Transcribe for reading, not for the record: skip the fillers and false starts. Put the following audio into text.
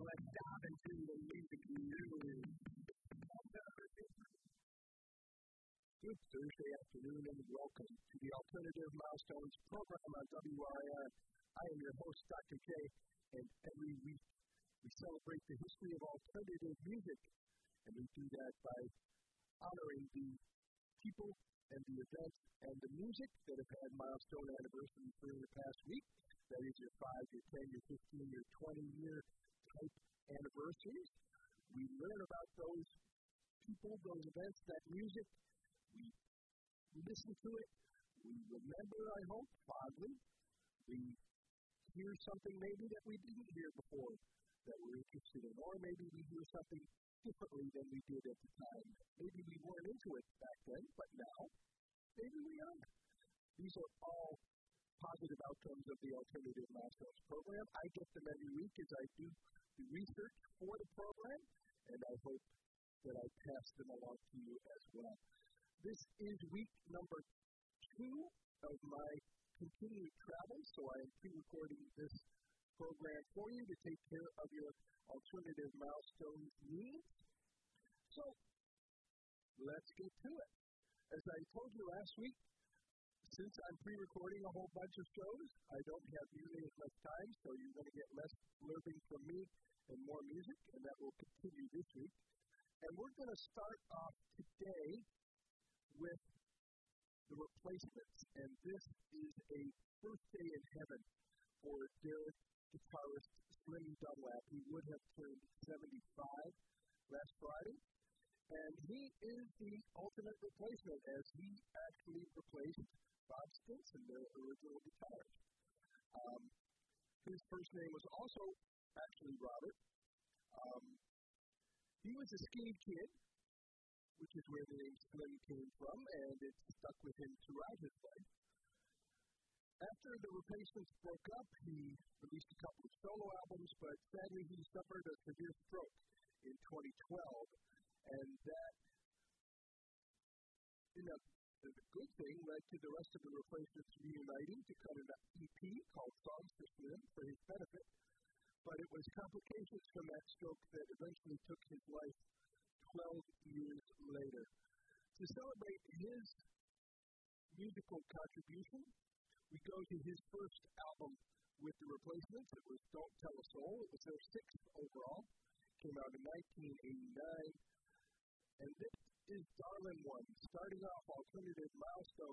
let's dive into the music news. Good Thursday afternoon and welcome to the Alternative Milestones program on WRIR. I am your host, Dr. K, and every week we celebrate the history of alternative music, and we do that by honoring the people and the events and the music that have had milestone anniversaries during the past week. That is your 5, your 10, your 15, your 20-year type anniversaries. We learn about those people, those events, that music. We listen to it. We remember, I hope, fondly. We hear something maybe that we didn't hear before that we're interested in, or maybe we hear something differently than we did at the time. Maybe we weren't into it back then, but now, maybe we are. These are all positive outcomes of the Alternative Milestones program. I get them every week as I do the research for the program, and I hope that I pass them along to you as well. This is week number 2 of my continued travel, so I am pre-recording this program for you to take care of your Alternative Milestones needs. So, let's get to it. As I told you last week, since I'm pre-recording a whole bunch of shows, I don't have nearly as much time, so you're going to get less blurbing from me and more music, and that will continue this week. And we're going to start off today with The Replacements, and this is a birthday in heaven for their guitarist Slim Dunlap. He would have turned 75 last Friday, and he is the ultimate replacement, as he actually replaced Bob Stinson, the original guitarist. His first name was also actually Robert. He was a skinny kid, which is where the name Slim came from, and it stuck with him throughout his life. After the Replacements broke up, he released a couple of solo albums, but sadly he suffered a severe stroke in 2012, and that, the good thing led to the rest of the Replacements reuniting to cut an EP called Songs for Slim for his benefit, but it was complications from that stroke that eventually took his life 12 years later. To celebrate his musical contribution, we go to his first album with the Replacements. It was Don't Tell a Soul. It was their 6th overall. Came out in 1989. And this is Darlin' One, starting off Alternative Milestones